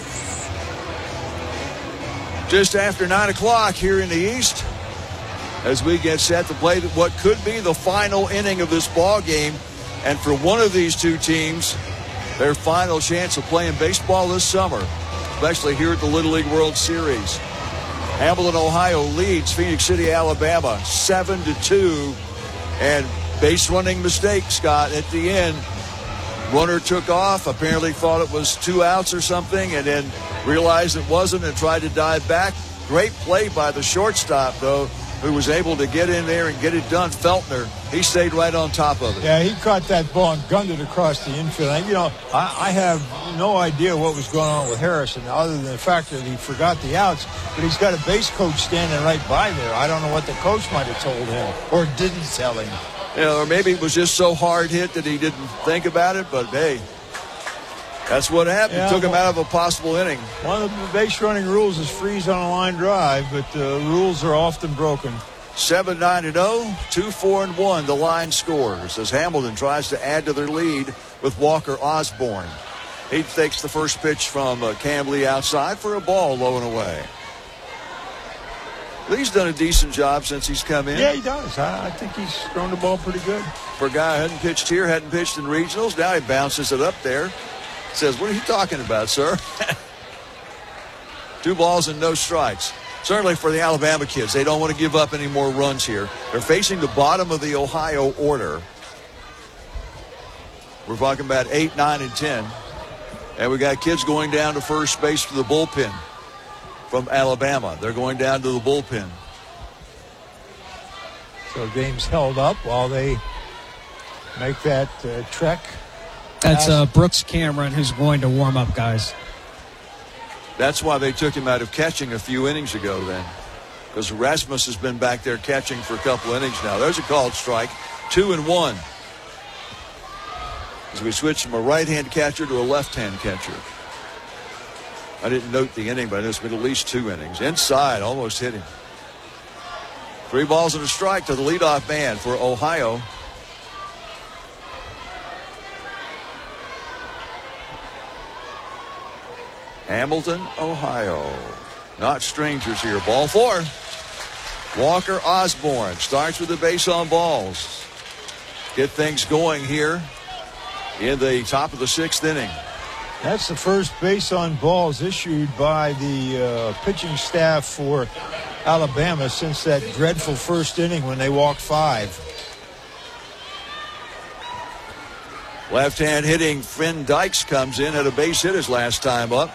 Just after 9 o'clock here in the East, as we get set to play what could be the final inning of this ball game, and for one of these two teams, their final chance of playing baseball this summer, especially here at the Little League World Series. Hamilton, Ohio leads Phoenix City, Alabama, 7-2, and base running mistake, Scott, at the end. Runner took off, apparently thought it was 2 outs or something, and then realized it wasn't and tried to dive back. Great play by the shortstop, though, who was able to get in there and get it done. Feltner, he stayed right on top of it. Yeah, he caught that ball and gunned it across the infield. You know, I have no idea what was going on with Harrison other than the fact that he forgot the outs, but he's got a base coach standing right by there. I don't know what the coach might have told him or didn't tell him. You know, or maybe it was just so hard hit that he didn't think about it, but hey, that's what happened. Yeah, Took him out of a possible inning. One of the base running rules is freeze on a line drive, but the rules are often broken. 7-9-0, 2-4-1, the line scores as Hamilton tries to add to their lead with Walker Osborne. He takes the first pitch from Cam Lee outside for a ball low and away. Lee's done a decent job since he's come in. Yeah, he does. I think he's thrown the ball pretty good. For a guy who hadn't pitched here, hadn't pitched in regionals, now he bounces it up there. Says, what are you talking about, sir? 2 balls and no strikes. Certainly for the Alabama kids, they don't want to give up any more runs here. They're facing the bottom of the Ohio order. We're talking about 8, 9, and 10. And we got kids going down to first base for the bullpen from Alabama. They're going down to the bullpen. So game's held up while they make that trek. That's Brooks Cameron who's going to warm up, guys. That's why they took him out of catching a few innings ago then, because Rasmus has been back there catching for a couple innings now. There's a called strike, 2-1. As we switch from a right-hand catcher to a left-hand catcher. I didn't note the inning, but it's been at least 2 innings. Inside, almost hit him. 3 balls and a strike to the leadoff man for Ohio. Hamilton, Ohio. Not strangers here. Ball 4. Walker Osborne starts with the base on balls. Get things going here in the top of the 6th inning. That's the first base on balls issued by the pitching staff for Alabama since that dreadful first inning when they walked 5. Left-hand hitting Finn Dykes comes in at a base hit his last time up.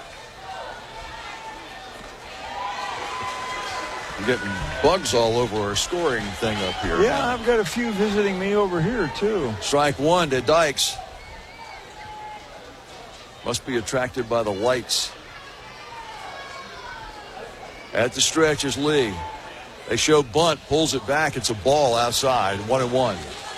I'm getting bugs all over our scoring thing up here. Yeah, I've got a few visiting me over here, too. Strike 1 to Dykes. Must be attracted by the lights. At the stretch is Lee. They show bunt, pulls it back. It's a ball outside, 1-1.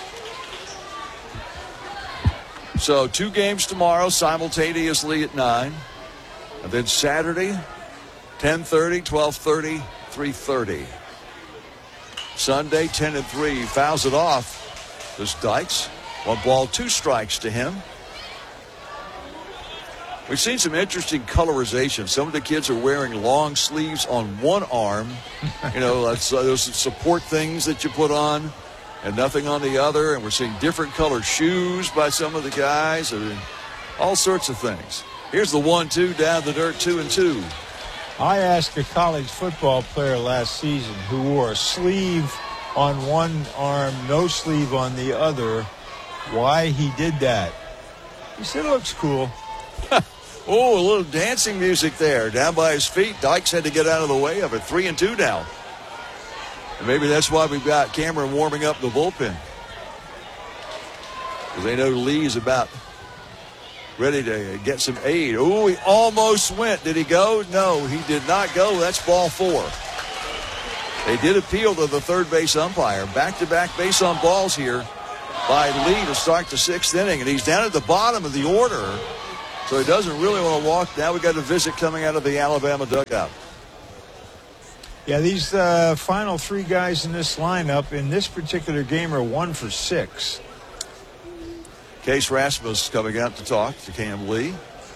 So 2 games tomorrow simultaneously at 9. And then Saturday, 10:30, 12:30, 3:30. Sunday, 10 and 3. Fouls it off. This Dykes. 1 ball, 2 strikes to him. We've seen some interesting colorization. Some of the kids are wearing long sleeves on one arm. That's those support things that you put on, and nothing on the other. And we're seeing different colored shoes by some of the guys. All sorts of things. Here's the 1-2 down the dirt, 2-2. I asked a college football player last season who wore a sleeve on one arm, no sleeve on the other, why he did that. He said it looks cool. Oh, a little dancing music there. Down by his feet. Dykes had to get out of the way of it. 3-2 now. And maybe that's why we've got Cameron warming up the bullpen. Because they know Lee's about ready to get some aid. Oh, he almost went. Did he go? No, he did not go. That's ball 4. They did appeal to the third base umpire. Back-to-back base on balls here by Lee to start the 6th inning. And he's down at the bottom of the order. So he doesn't really want to walk. Now we got a visit coming out of the Alabama dugout. Yeah, these final 3 guys in this lineup in this particular game are 1 for 6. Case Rasmus coming out to talk to Cam Lee.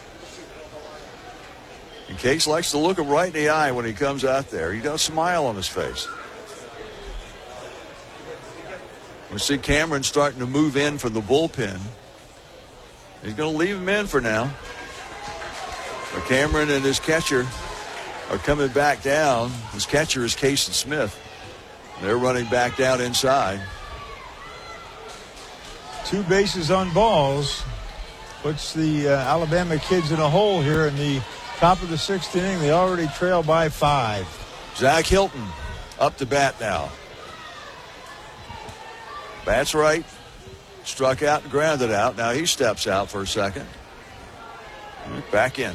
And Case likes to look him right in the eye when he comes out there. He got a smile on his face. We see Cameron starting to move in from the bullpen. He's going to leave him in for now. But Cameron and his catcher are coming back down. His catcher is Casey Smith. They're running back down inside. 2 bases on balls. Puts the Alabama kids in a hole here in the top of the 6th inning. They already trail by 5. Zach Hilton up to bat now. Bats right. Struck out and grounded out. Now he steps out for a second. Back in.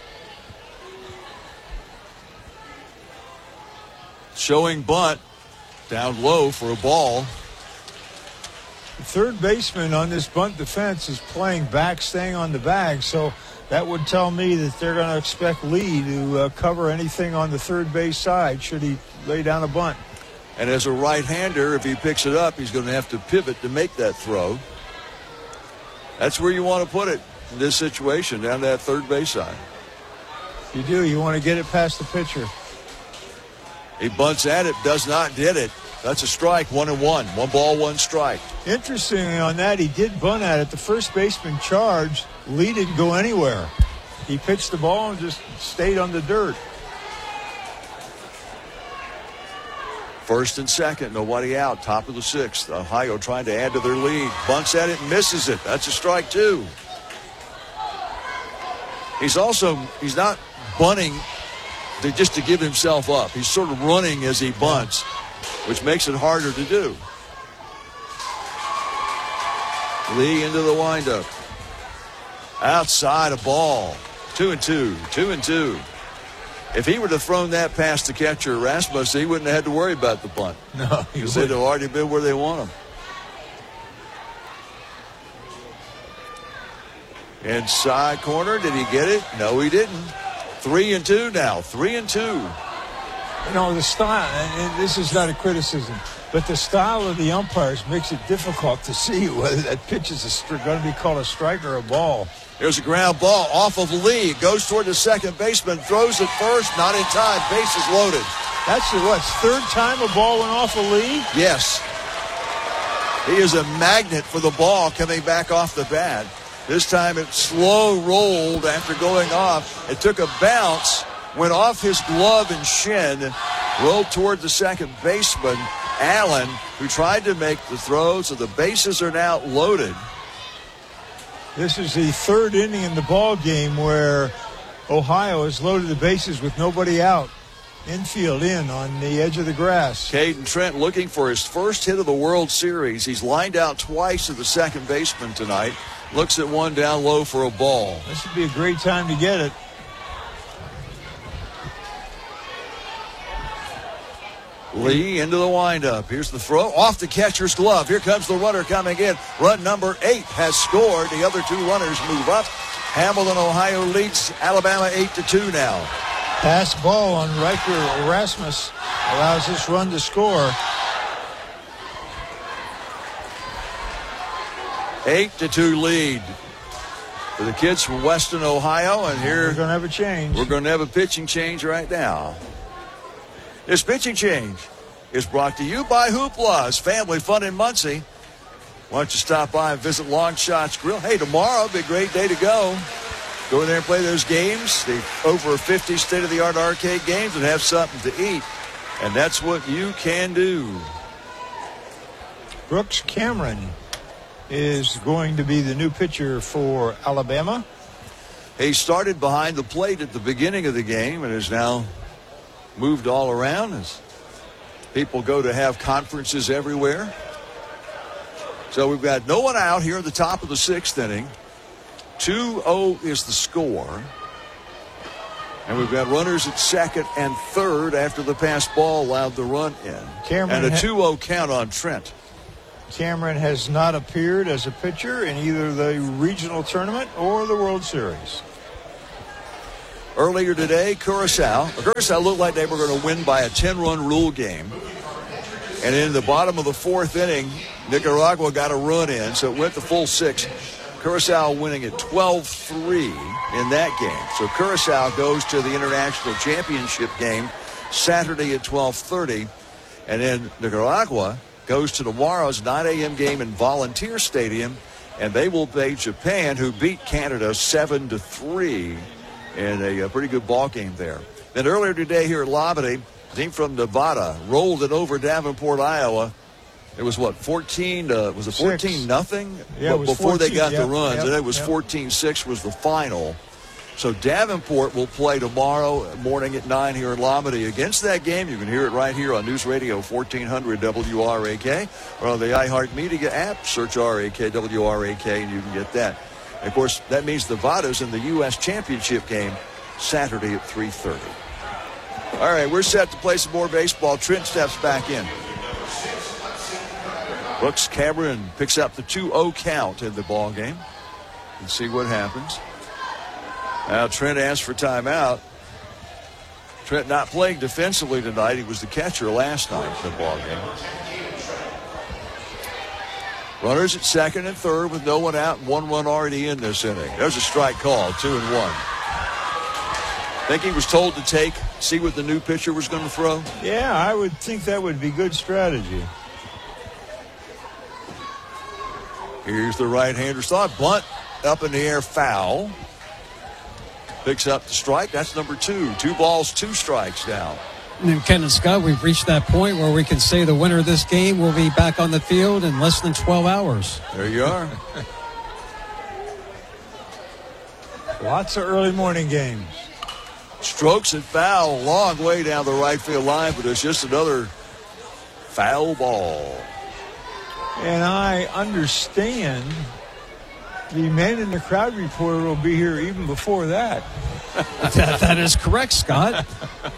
Showing bunt down low for a ball. The third baseman on this bunt defense is playing back, staying on the bag. So that would tell me that they're going to expect Lee to cover anything on the third base side should he lay down a bunt. And as a right-hander, if he picks it up, he's going to have to pivot to make that throw. That's where you want to put it in this situation, down that third base side. You do. You want to get it past the pitcher. He bunts at it, does not get it. That's a strike, 1-1. 1 ball, 1 strike. Interestingly on that, he did bunt at it. The first baseman charged. Lee didn't go anywhere. He pitched the ball and just stayed on the dirt. First and second, nobody out. Top of the 6th. Ohio trying to add to their lead. Bunts at it and misses it. That's a strike, 2. He's not bunting just to give himself up. He's sort of running as he bunts, which makes it harder to do. Lee into the windup. Outside a ball. 2-2. 2-2. If he would have thrown that past the catcher, Rasmus, he wouldn't have had to worry about the bunt. No, because they'd have already been where they want him. Inside corner, did he get it? No, he didn't. 3-2 now. 3-2. The style, and this is not a criticism, but the style of the umpires makes it difficult to see whether that pitch is going to be called a strike or a ball. Here's a ground ball off of Lee. Goes toward the second baseman. Throws it first. Not in time. Base is loaded. That's the third time a ball went off of Lee? Yes. He is a magnet for the ball coming back off the bat. This time it slow rolled after going off. It took a bounce, went off his glove and shin, rolled toward the second baseman, Allen, who tried to make the throw. So the bases are now loaded. This is the 3rd inning in the ball game where Ohio has loaded the bases with nobody out. Infield in on the edge of the grass. Caden Trent looking for his first hit of the World Series. He's lined out twice to the second baseman tonight. Looks at one down low for a ball. This would be a great time to get it. Lee into the windup. Here's the throw off the catcher's glove. Here comes the runner coming in. Run number 8 has scored. The other 2 runners move up. Hamilton, Ohio leads Alabama 8-2 now. Pass ball on Riker Rasmus allows this run to score. 8-2 lead. for the kids from Weston, Ohio. And here we're going to have a change. We're going to have a pitching change right now. This pitching change is brought to you by Hoopla's Family Fun in Muncie. Why don't you stop by and visit Long Shots Grill? Hey, tomorrow will be a great day to go. Go in there and play those games, the over 50 state-of-the-art arcade games, and have something to eat. And that's what you can do. Brooks Cameron is going to be the new pitcher for Alabama. He started behind the plate at the beginning of the game and has now moved all around as people go to have conferences everywhere. So we've got no one out here at the top of the 6th inning. 2-0 is the score. And we've got runners at second and third after the pass ball allowed the run in. Cameron and a 2-0 count on Trent. Cameron has not appeared as a pitcher in either the regional tournament or the World Series. Earlier today, Curacao looked like they were going to win by a 10-run rule game. And in the bottom of the 4th inning, Nicaragua got a run in, so it went the full 6. Curacao winning at 12-3 in that game. So Curacao goes to the International Championship game Saturday at 12:30. And then Nicaragua goes to tomorrow's 9 a.m. game in Volunteer Stadium, and they will play Japan, who beat Canada 7-3 in a pretty good ball game there. Then earlier today here at Labadie, a team from Nevada rolled it over Davenport, Iowa. It was what, 14? Was it 14-0? Yeah, it was before 14, they got the yep, runs, yep, and it was 14-6 was the final. So Davenport will play tomorrow morning at 9 here in Labadie. Against that game, you can hear it right here on News Radio 1400 WRAK or on the iHeartMedia app. Search RAK, WRAK, and you can get that. And of course, that means Nevada's in the U.S. Championship game Saturday at 3:30. All right, we're set to play some more baseball. Trent steps back in. Brooks Cameron picks up the 2-0 count in the ball game. Let's see what happens. Now Trent asked for timeout. Trent not playing defensively tonight. He was the catcher last night in the ball game. Runners at second and third with no one out and 1 run already in this inning. There's a strike call, 2-1. Think he was told to see what the new pitcher was going to throw? Yeah, I would think that would be good strategy. Here's the right-hander. Saw a bunt up in the air, foul. Picks up the strike. That's number 2. 2 balls, 2 strikes now. And Ken and Scott, we've reached that point where we can say the winner of this game will be back on the field in less than 12 hours. There you are. Lots of early morning games. Strokes and foul, long way down the right field line, but it's just another foul ball. And I understand the man in the crowd reporter will be here even before that. That is correct, Scott.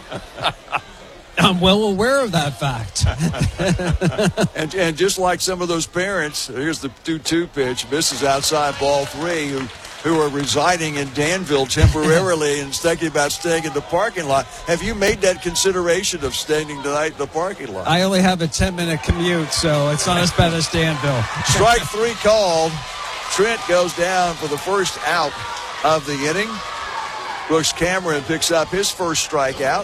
I'm well aware of that fact. and just like some of those parents, here's the 2-2 pitch, misses outside ball 3, who are residing in Danville temporarily and thinking about staying in the parking lot. Have you made that consideration of staying tonight in the parking lot? I only have a 10-minute commute, so it's not as bad as Danville. Strike 3 called. Trent goes down for the first out of the inning. Brooks Cameron picks up his first strikeout.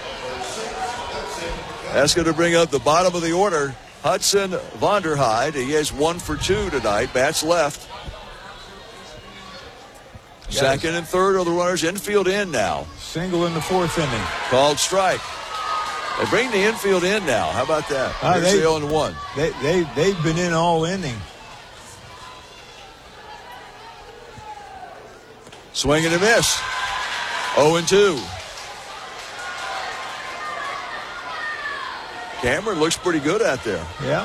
That's going to bring up the bottom of the order. Hudson Vonderheide. He is 1 for 2 tonight. Bats left. Second and third are the runners. Infield in now. Single in the 4th inning. Called strike. They bring the infield in now. How about that? Here's the 0-1. They've been in all inning. Swing and a miss. 0-2. Cameron looks pretty good out there. Yeah.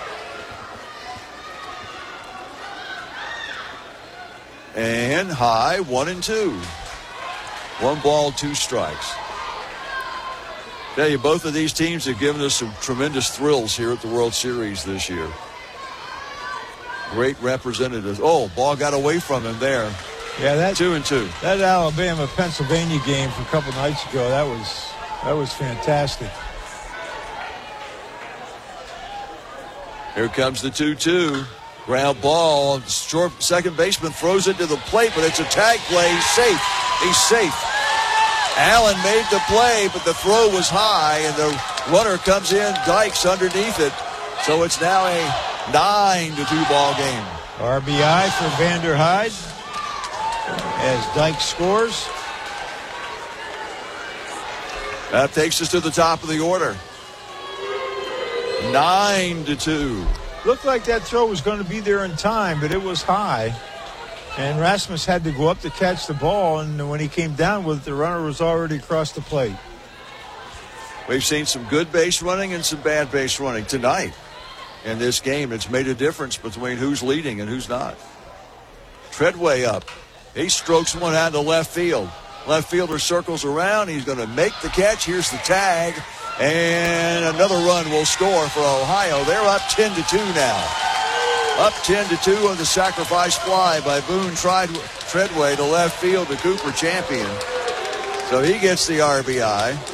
And high, 1-2. 1 ball, 2 strikes. Tell you, both of these teams have given us some tremendous thrills here at the World Series this year. Great representatives. Oh, ball got away from him there. Yeah, that 2-2. That Alabama-Pennsylvania game from a couple nights ago, that was fantastic. Here comes the 2-2. Ground ball. Short second baseman throws it to the plate, but it's a tag play. He's safe. He's safe. Allen made the play, but the throw was high, and the runner comes in. Dykes underneath it. So it's now a 9-2 ball game. RBI for Vander Hyde as Dykes scores. That takes us to the top of the order. 9-2. Looked like that throw was going to be there in time, but it was high. And Rasmus had to go up to catch the ball, and when he came down with it, the runner was already across the plate. We've seen some good base running and some bad base running tonight in this game. It's made a difference between who's leading and who's not. Treadway up. He strokes one out to left field. Left fielder circles around. He's going to make the catch. Here's the tag. And another run will score for Ohio. They're up 10-2 now. Up 10-2 on the sacrifice fly by Boone Treadway to left field to Cooper Champion. So he gets the RBI.